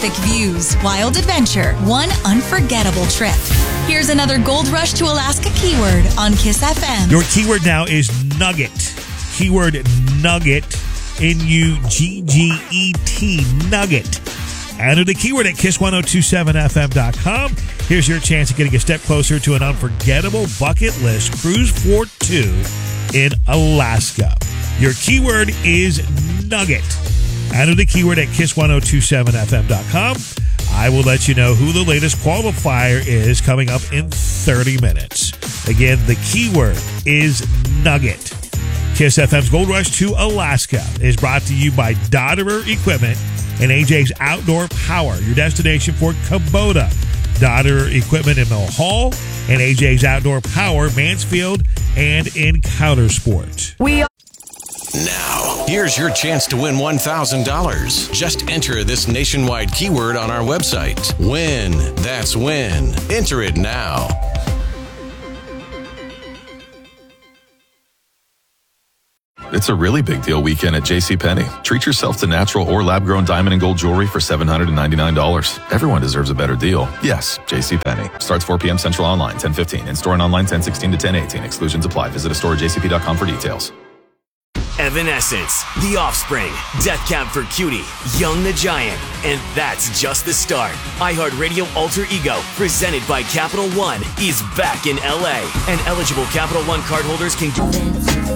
Epic views, wild adventure, one unforgettable trip. Here's another Gold Rush to Alaska keyword on Kiss FM. Your keyword now is nugget. Keyword nugget. N-U-G-G-E-T. Nugget. Enter the keyword at kiss1027fm.com. Here's your chance of getting a step closer to an unforgettable bucket list cruise for two in Alaska. Your keyword is nugget. Enter the keyword at kiss1027fm.com. I will let you know who the latest qualifier is coming up in 30 minutes. Again, the keyword is nugget. Kiss FM's Gold Rush to Alaska is brought to you by Dodderer Equipment and AJ's Outdoor Power, your destination for Kubota. Dodderer Equipment in Mill Hall and AJ's Outdoor Power, Mansfield and in Countersport. Now, here's your chance to win $1,000. Just enter this nationwide keyword on our website. Win. That's win. Enter it now. It's a really big deal weekend at JCPenney. Treat yourself to natural or lab-grown diamond and gold jewelry for $799. Everyone deserves a better deal. Yes, JCPenney. Starts 4 p.m. Central online, 10:15. In-store and online, 10:16 to 10:18. Exclusions apply. Visit a store at jcp.com for details. Evanescence, The Offspring, Death Cab for Cutie, Young the Giant, and that's just the start. iHeartRadio Alter Ego, presented by Capital One, is back in LA, and eligible Capital One cardholders can